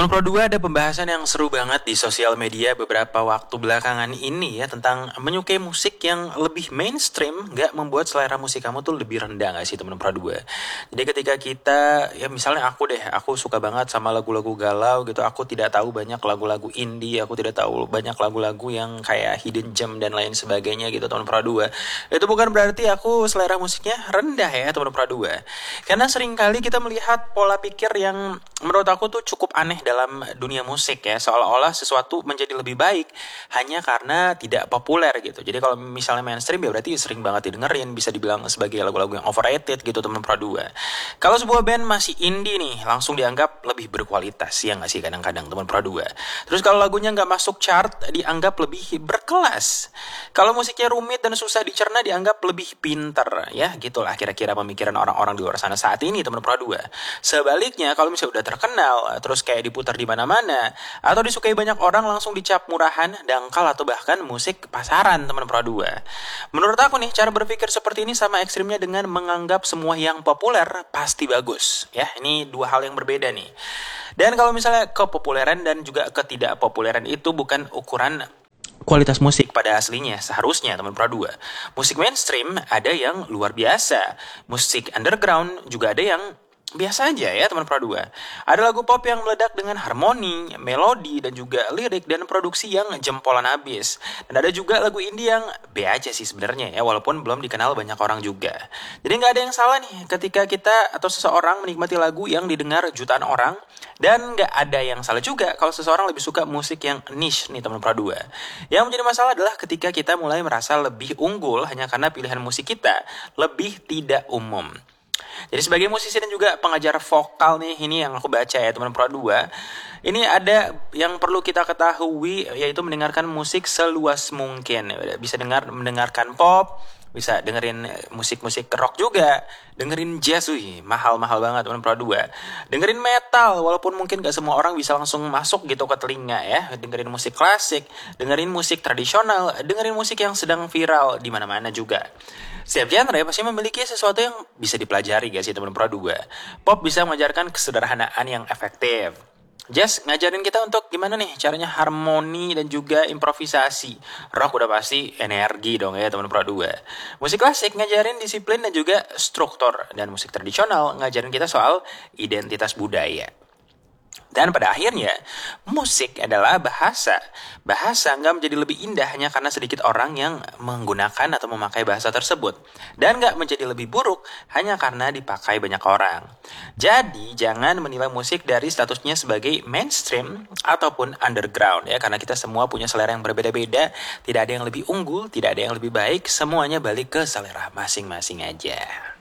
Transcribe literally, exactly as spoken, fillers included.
Teman Pro dua ada pembahasan yang seru banget di sosial media beberapa waktu belakangan ini ya tentang menyukai musik yang lebih mainstream gak membuat selera musik kamu tuh lebih rendah gak sih teman Pro dua. Jadi ketika kita, ya misalnya aku deh, aku suka banget sama lagu-lagu galau gitu, aku tidak tahu banyak lagu-lagu indie, aku tidak tahu banyak lagu-lagu yang kayak hidden gem dan lain sebagainya gitu teman Pro dua. Itu bukan berarti aku selera musiknya rendah ya teman Pro dua. Karena seringkali kita melihat pola pikir yang menurut aku tuh cukup aneh dalam dunia musik ya, seolah-olah sesuatu menjadi lebih baik hanya karena tidak populer gitu. Jadi kalau misalnya mainstream ya berarti sering banget didengerin, bisa dibilang sebagai lagu-lagu yang overrated gitu teman Pro dua. Kalau sebuah band masih indie nih, langsung dianggap lebih berkualitas ya nggak sih kadang-kadang teman Pro dua. Terus kalau lagunya nggak masuk chart dianggap lebih berkelas. Kalau musiknya rumit dan susah dicerna dianggap lebih pinter ya, gitulah kira-kira pemikiran orang-orang di luar sana saat ini teman Pro dua. Sebaliknya kalau misalnya udah terkenal terus kayak diputar di mana-mana atau disukai banyak orang langsung dicap murahan, dangkal atau bahkan musik pasaran teman Pro dua. Menurut aku nih cara berpikir seperti ini sama ekstrimnya dengan menganggap semua yang populer pasti bagus. Ya, ini dua hal yang berbeda nih. Dan kalau misalnya kepopuleran dan juga ketidakpopuleran itu bukan ukuran kualitas musik pada aslinya, seharusnya teman Pro dua. Musik mainstream ada yang luar biasa, musik underground juga ada yang biasa aja ya teman Pro dua. Ada lagu pop yang meledak dengan harmoni, melodi, dan juga lirik dan produksi yang jempolan habis. Dan ada juga lagu indie yang B aja sih sebenarnya ya, walaupun belum dikenal banyak orang juga. Jadi nggak ada yang salah nih ketika kita atau seseorang menikmati lagu yang didengar jutaan orang. Dan nggak ada yang salah juga kalau seseorang lebih suka musik yang niche nih teman Pro dua. Yang menjadi masalah adalah ketika kita mulai merasa lebih unggul hanya karena pilihan musik kita lebih tidak umum. Jadi sebagai musisi dan juga pengajar vokal nih, ini yang aku baca ya teman Pro dua. Ini ada yang perlu kita ketahui, yaitu mendengarkan musik seluas mungkin. Bisa dengar mendengarkan pop, bisa dengerin musik-musik rock juga, dengerin jazz, wih mahal-mahal banget teman Pro dua. Dengerin metal, walaupun mungkin gak semua orang bisa langsung masuk gitu ke telinga ya. Dengerin musik klasik, dengerin musik tradisional, dengerin musik yang sedang viral di mana-mana juga. Setiap genre pasti memiliki sesuatu yang bisa dipelajari gak sih teman Pro dua. Pop bisa mengajarkan kesederhanaan yang efektif. Jazz ngajarin kita untuk gimana nih caranya harmoni dan juga improvisasi. Rock udah pasti energi dong ya teman Pro dua. Musik klasik ngajarin disiplin dan juga struktur. Dan musik tradisional ngajarin kita soal identitas budaya. Dan pada akhirnya, musik adalah bahasa. Bahasa nggak menjadi lebih indah hanya karena sedikit orang yang menggunakan atau memakai bahasa tersebut. Dan nggak menjadi lebih buruk hanya karena dipakai banyak orang. Jadi, jangan menilai musik dari statusnya sebagai mainstream ataupun underground ya. Karena kita semua punya selera yang berbeda-beda. Tidak ada yang lebih unggul, tidak ada yang lebih baik. Semuanya balik ke selera masing-masing aja.